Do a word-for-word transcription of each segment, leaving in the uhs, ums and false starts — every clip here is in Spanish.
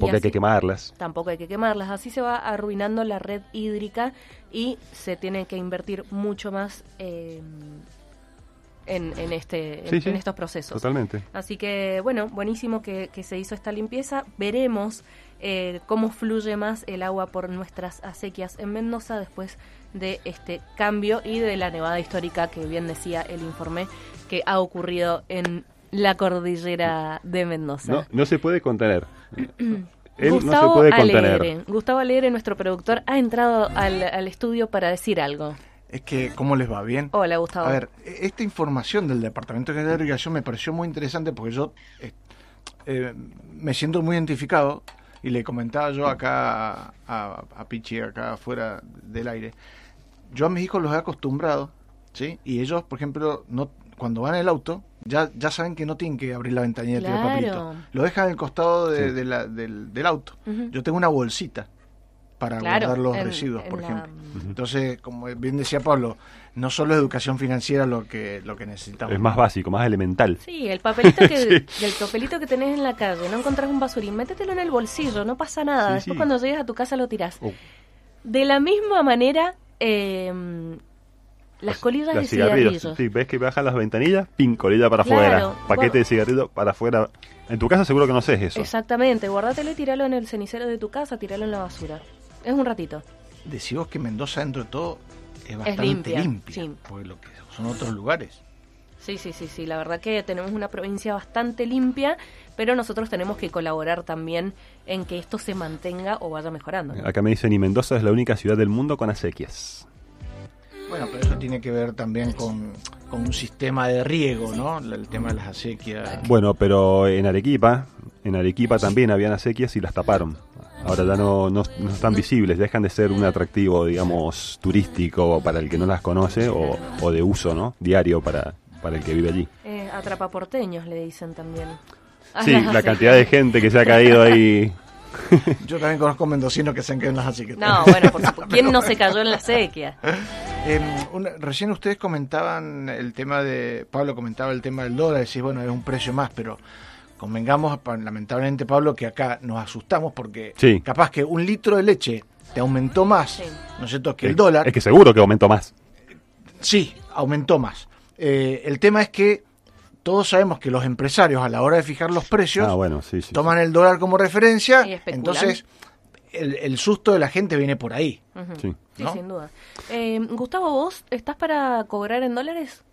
Porque hay que quemarlas. Tampoco hay que quemarlas. Así se va arruinando la red hídrica y se tiene que invertir mucho más eh, en, en, este, sí, en, sí, en estos procesos. Totalmente. Así que, bueno, buenísimo que, que se hizo esta limpieza. Veremos eh, cómo fluye más el agua por nuestras acequias en Mendoza después de este cambio y de la nevada histórica que bien decía el informe que ha ocurrido en la cordillera de Mendoza. No, no se puede contener. Él Gustavo no se puede contener. Alegre. Gustavo Alegre, nuestro productor, ha entrado al, al estudio para decir algo. Es que, ¿cómo les va? ¿Bien? Hola, Gustavo. A ver, esta información del Departamento de Irrigación me pareció muy interesante porque yo eh, eh, me siento muy identificado y le comentaba yo acá a, a, a Pichi, acá afuera del aire. Yo a mis hijos los he acostumbrado, ¿sí? Y ellos, por ejemplo, no cuando van en el auto, ya ya saben que no tienen que abrir la ventanilla y tirar papelito. Lo dejan al costado de, sí. de la, del, del auto. Uh-huh. Yo tengo una bolsita para claro, guardar los en, residuos, en por la... ejemplo. Uh-huh. Entonces, como bien decía Pablo, no solo es educación financiera lo que lo que necesitamos. Es más básico, más elemental. Sí, el papelito que sí. el papelito que tenés en la calle, no encontrás un basurín, métetelo en el bolsillo, no pasa nada. Sí, Después sí. cuando llegues a tu casa lo tirás. Oh. De la misma manera, eh, las colillas de cigarrillos. Sí, ves que bajan las ventanillas, pin, colilla para claro, afuera, paquete guarda. de cigarrillos para afuera. En tu casa seguro que no haces eso. Exactamente, guárdatelo y tiralo en el cenicero de tu casa, tiralo en la basura. Es un ratito. Decimos que Mendoza, dentro de todo, es bastante es limpia, limpia, sí. porque lo que son otros lugares. Sí, sí, sí, sí, la verdad que tenemos una provincia bastante limpia, pero nosotros tenemos que colaborar también en que esto se mantenga o vaya mejorando. Acá me dicen, y Mendoza es la única ciudad del mundo con acequias. Bueno, pero eso tiene que ver también con, con un sistema de riego, ¿no? El tema de las acequias. Bueno, pero en Arequipa, en Arequipa también habían acequias y las taparon. Ahora ya no, no, no están visibles, dejan de ser un atractivo, digamos, turístico para el que no las conoce o, o de uso, ¿no? Diario para, para el que vive allí. Eh, atrapaporteños le dicen también. Sí, la cantidad de gente que se ha caído ahí. Yo también conozco mendocinos que se han caído en las acequias. No, bueno, por supuesto. ¿Quién no se cayó en la sequía? Eh, una, recién ustedes comentaban el tema de... Pablo comentaba el tema del dólar, decís, bueno, es un precio más, pero convengamos, lamentablemente, Pablo, que acá nos asustamos porque sí. capaz que un litro de leche te aumentó más, sí. ¿no es cierto?, que es, el dólar. Es que seguro que aumentó más. Sí, aumentó más. Eh, el tema es que todos sabemos que los empresarios a la hora de fijar los precios ah, bueno, sí, sí, toman sí. el dólar como referencia, entonces el, el susto de la gente viene por ahí. Uh-huh. Sí, sí ¿no? sin duda. Eh, Gustavo, ¿vos estás para cobrar en dólares?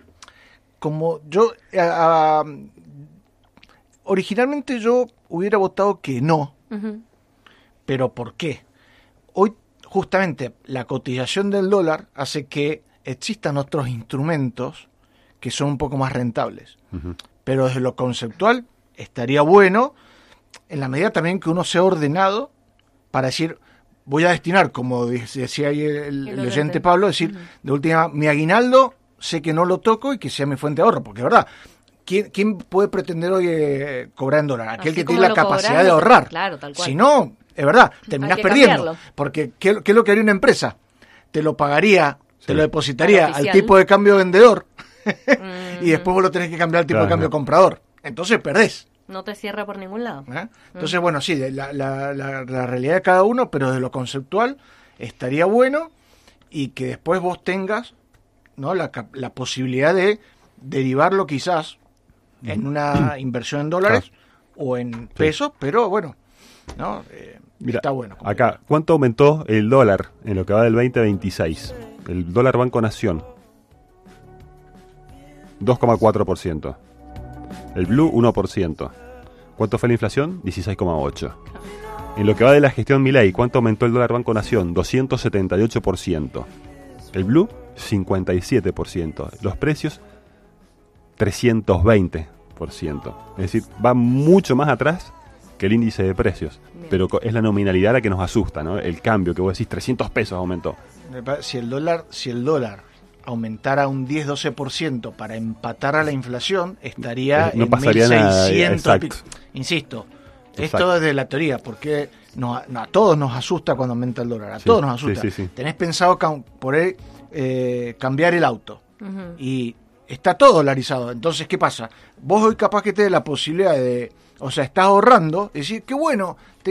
Como yo, a, a, originalmente yo hubiera votado que no, uh-huh. pero ¿por qué? Hoy justamente la cotización del dólar hace que existan otros instrumentos que son un poco más rentables. Uh-huh. Pero desde lo conceptual estaría bueno, en la medida también que uno sea ordenado para decir, voy a destinar, como decía ahí el, el, el oyente Pablo, decir, uh-huh. de última, mi aguinaldo, sé que no lo toco y que sea mi fuente de ahorro, porque es verdad, ¿quién, quién puede pretender hoy eh, cobrar en dólar? Aquel Así que tiene la capacidad cobras, de ahorrar. Claro, tal cual. Si no, es verdad, terminás perdiendo. Cambiarlo. Porque, ¿qué, ¿qué es lo que haría una empresa? Te lo pagaría, sí. te lo depositaría al tipo de cambio vendedor, mm-hmm. y después vos lo tenés que cambiar al tipo claro. de cambio comprador. Entonces perdés. No te cierra por ningún lado. ¿Eh? Entonces, mm. bueno, sí, la, la, la, la realidad de cada uno, pero de lo conceptual estaría bueno y que después vos tengas, ¿no?, la, la posibilidad de derivarlo quizás mm. en una inversión en dólares claro. o en pesos, sí. pero bueno, ¿no? Eh, Mira, está bueno. Acá, ¿cuánto aumentó el dólar en lo que va del veinte veintiséis? El dólar Banco Nación. dos coma cuatro por ciento. El Blue, uno por ciento. ¿Cuánto fue la inflación? dieciséis coma ocho por ciento. En lo que va de la gestión Milei, ¿cuánto aumentó el dólar Banco Nación? doscientos setenta y ocho por ciento. El Blue, cincuenta y siete por ciento. Los precios, trescientos veinte por ciento. Es decir, va mucho más atrás que el índice de precios. Bien. Pero es la nominalidad la que nos asusta, ¿no? El cambio, que vos decís, trescientos pesos aumentó. Si el dólar, si el dólar aumentara un diez a doce por ciento para empatar a la inflación, estaría eh, no en pasaría mil seiscientos. Nada, insisto, exacto. Esto es de la teoría, porque no, no, a todos nos asusta cuando aumenta el dólar, a sí, todos nos asusta. Sí, sí, sí. Tenés pensado cam- por ahí, eh, cambiar el auto uh-huh. y está todo dolarizado. Entonces, ¿qué pasa? Vos hoy capaz que te dé la posibilidad de O sea, estás ahorrando, es decir, qué bueno,